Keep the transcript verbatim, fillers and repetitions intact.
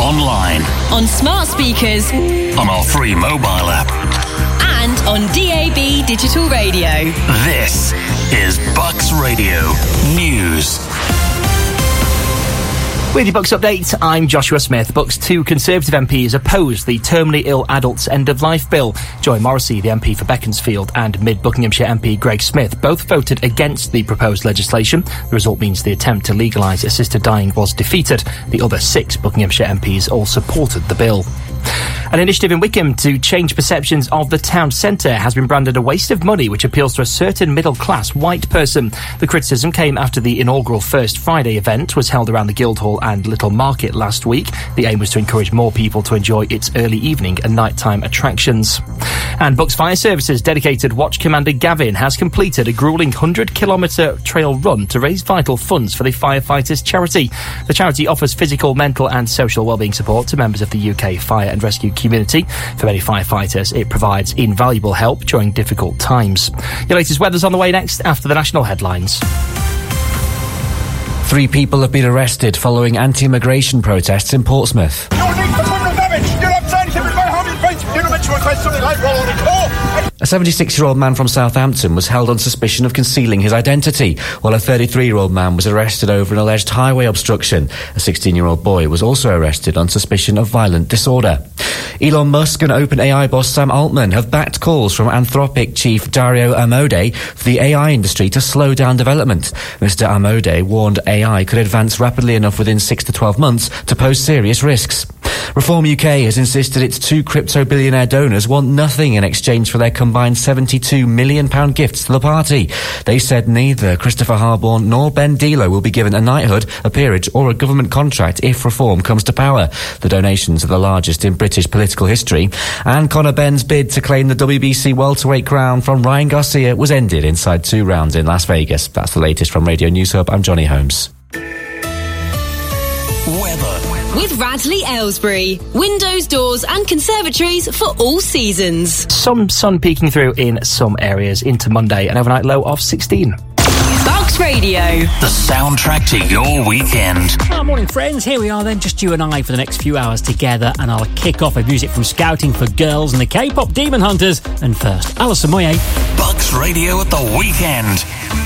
online, on smart speakers, on our free mobile app, and on D A B digital radio. This is Bucks Radio News. With your Bucks update, I'm Joshua Smith. Bucks two Conservative M Ps oppose the terminally ill adults end-of-life bill. Joy Morrissey, the M P for Beaconsfield, and Mid-Buckinghamshire M P Greg Smith both voted against the proposed legislation. The result means the attempt to legalise assisted dying was defeated. The other six Buckinghamshire M Ps all supported the bill. An initiative in Wickham to change perceptions of the town centre has been branded a waste of money, which appeals to a certain middle-class white person. The criticism came after the inaugural First Friday event was held around the Guildhall and Little Market last week. The aim was to encourage more people to enjoy its early evening and nighttime attractions. And Bucks Fire Services dedicated Watch Commander Gavin has completed a gruelling one hundred kilometre trail run to raise vital funds for the Firefighters charity. The charity offers physical, mental and social wellbeing support to members of the U K fire and rescue community. For many firefighters, it provides invaluable help during difficult times. Your latest weather's on the way next after the national headlines. Three people have been arrested following anti-immigration protests in Portsmouth. A seventy-six-year-old man from Southampton was held on suspicion of concealing his identity, while a thirty-three-year-old man was arrested over an alleged highway obstruction. A sixteen-year-old boy was also arrested on suspicion of violent disorder. Elon Musk and OpenAI boss Sam Altman have backed calls from Anthropic chief Dario Amodei for the A I industry to slow down development. Mister Amodei warned A I could advance rapidly enough within six to twelve months to pose serious risks. Reform U K has insisted its two crypto billionaire donors want nothing in exchange for their combined seventy-two million pounds gifts to the party. They said neither Christopher Harborne nor Ben Delo will be given a knighthood, a peerage or a government contract if Reform comes to power. The donations are the largest in British political history. And Conor Benn's bid to claim the W B C welterweight crown from Ryan Garcia was ended inside two rounds in Las Vegas. That's the latest from Radio News Hub. I'm Johnny Holmes. Weather. With Radley Aylesbury. Windows, doors and conservatories for all seasons. Some sun peeking through in some areas into Monday, an overnight low of sixteen. Bucks Radio. The soundtrack to your weekend. Oh, morning, friends. Here we are then, just you and I for the next few hours together, and I'll kick off with music from Scouting for Girls and the K-pop Demon Hunters. And first, Alison Moyet. Bucks Radio at the weekend.